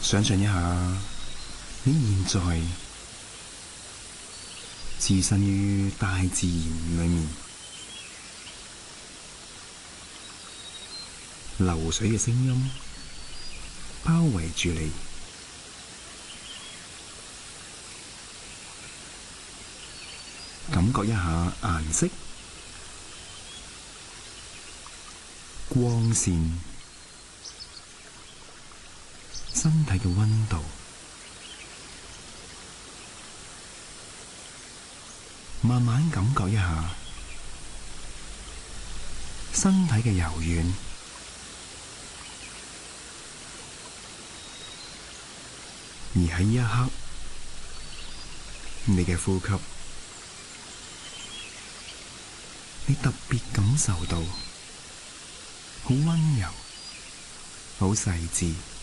想象一下，你現在置身於大自然裏面，流水嘅聲音包圍住你，感覺一下顏色、光線、身體嘅溫度，慢慢感覺一下身體嘅柔軟，而喺呢一刻，你嘅呼吸，你特別感受到好溫柔、好細緻。